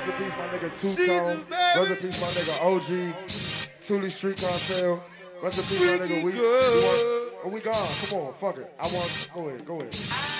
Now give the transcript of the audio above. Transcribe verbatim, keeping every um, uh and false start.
Rest in peace, my nigga Two Tone. Rest in peace, my nigga O G. Thule Street Cartel. Rest in peace, my nigga. We, we want, oh, we gone. Come on, fuck it. I want. Go ahead, go ahead.